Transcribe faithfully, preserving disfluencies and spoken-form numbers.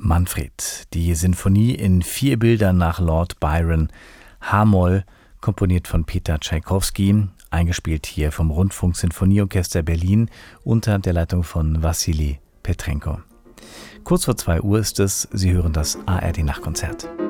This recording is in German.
Manfred. Die Sinfonie in vier Bildern nach Lord Byron, H-Moll, komponiert von Peter Tschaikowski, eingespielt hier vom Rundfunk-Sinfonieorchester Berlin unter der Leitung von Wassili Petrenko. Kurz vor zwei Uhr ist es, Sie hören das A R D-Nachtkonzert.